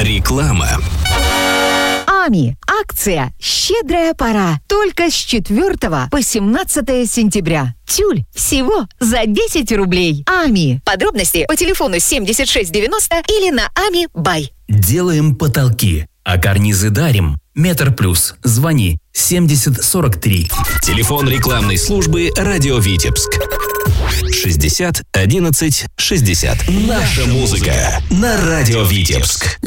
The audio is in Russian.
Реклама. АМИ. Акция «Щедрая пора». Только с 4 по 17 сентября. Тюль всего за 10 рублей. АМИ. Подробности по телефону 7690 или на АМИ Бай. Делаем потолки, а карнизы дарим. Метр плюс. Звони 7043. Телефон рекламной службы «Радио Витебск». 60 11 60. Наша музыка на «Радио Витебск».